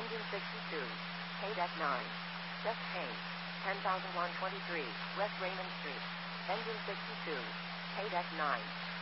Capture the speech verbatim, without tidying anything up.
Engine sixty-two. K deck nine. Chest Kane. ten thousand one hundred twenty-three. West Raymond Street. Engine sixty-two. K deck nine.